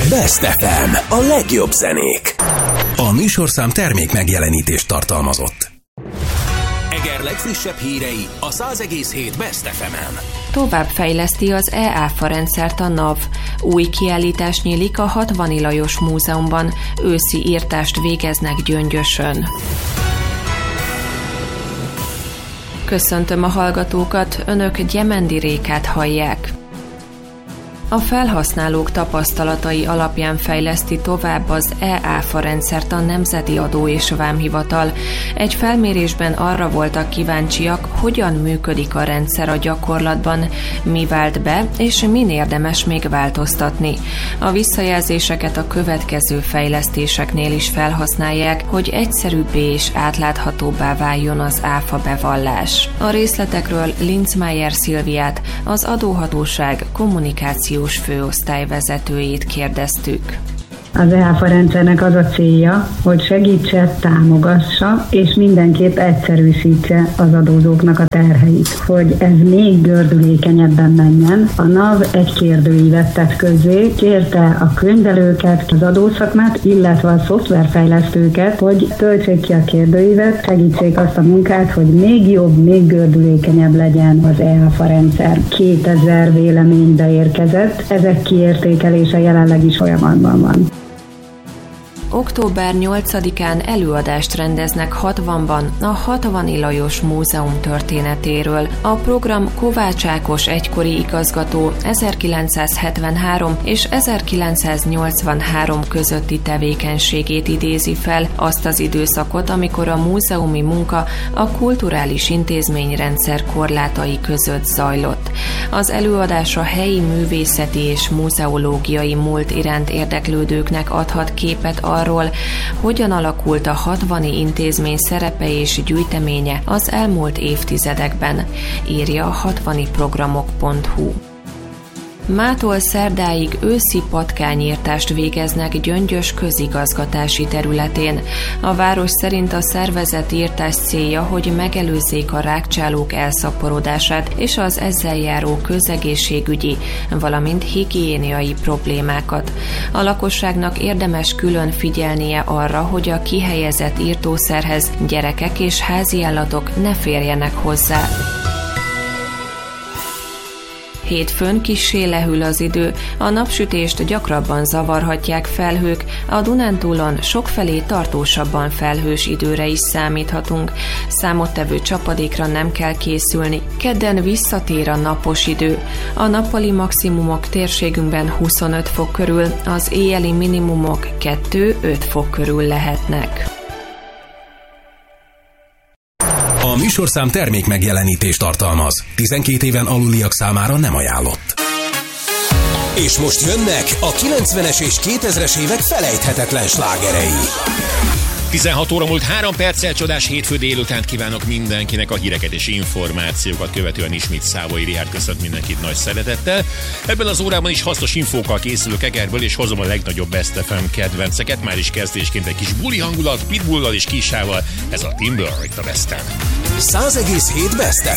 Best FM, a legjobb zenék. A műsorszám termék megjelenítést tartalmazott. Eger legfrissebb hírei a 100,7 Best FM-en. Továbbfejleszti az e-áfa rendszert a NAV. Új kiállítás nyílik a Hatvani Lajos Múzeumban. Őszi írtást végeznek Gyöngyösön. Köszöntöm a hallgatókat, önök Gyemendi Rékát hallják. A felhasználók tapasztalatai alapján fejleszti tovább az e-áfa rendszert a Nemzeti Adó és Vámhivatal. Egy felmérésben arra voltak kíváncsiak, hogyan működik a rendszer a gyakorlatban, mi vált be, és min érdemes még változtatni. A visszajelzéseket a következő fejlesztéseknél is felhasználják, hogy egyszerűbbé és átláthatóbbá váljon az áfa bevallás. A részletekről Linzmeier Szilviát, az adóhatóság kommunikációs főosztályvezetőjét kérdeztük. Az e-áfa rendszernek az a célja, hogy segítse, támogassa és mindenképp egyszerűsítse az adózóknak a terheit. Hogy ez még gördülékenyebben menjen, a NAV egy kérdőívet tett közzé, kérte a könyvelőket, az adószakmát, illetve a szoftverfejlesztőket, hogy töltsék ki a kérdőívet, segítsék azt a munkát, hogy még jobb, még gördülékenyebb legyen az e-áfa rendszer. 2000 vélemény beérkezett, ezek kiértékelése jelenleg is folyamatban van. Október 8-án előadást rendeznek Hatvanban a Hatvani Lajos Múzeum történetéről. A program Kovács Ákos egykori igazgató 1973 és 1983 közötti tevékenységét idézi fel, azt az időszakot, amikor a múzeumi munka a kulturális intézményrendszer korlátai között zajlott. Az előadás a helyi művészeti és muzeológiai múlt iránt érdeklődőknek adhat képet arról, hogyan alakult a hatvani intézmény szerepe és gyűjteménye az elmúlt évtizedekben, írja a hatvaniprogramok.hu. Mától szerdáig őszi patkányírtást végeznek Gyöngyös közigazgatási területén. A város szerint a szervezett írtás célja, hogy megelőzzék a rágcsálók elszaporodását és az ezzel járó közegészségügyi, valamint higiéniai problémákat. A lakosságnak érdemes külön figyelnie arra, hogy a kihelyezett írtószerhez gyerekek és háziállatok ne férjenek hozzá. Hétfőn kissé lehűl az idő, a napsütést gyakrabban zavarhatják felhők, a Dunántúlon sokfelé tartósabban felhős időre is számíthatunk. Számottevő csapadékra nem kell készülni, kedden visszatér a napos idő. A nappali maximumok térségünkben 25 fok körül, az éjjeli minimumok 2-5 fok körül lehetnek. A műsorszám termék megjelenítést tartalmaz. 12 éven aluliak számára nem ajánlott. És most jönnek a 90-es és 2000-es évek felejthetetlen slágerei. 16 óra múlt 3 perccel, csodás hétfő délutánt kívánok mindenkinek, a híreket és információkat követően ismét Szávai Richárd köszönt mindenkit nagy szeretettel. Ebben az órában is hasznos infókkal készülök Egerből, és hozom a legnagyobb Best FM kedvenceket. Már is kezdésként egy kis buli hangulat, Pitbullal és Kissával. Ez a Timber itt a Besten. 100,7 Best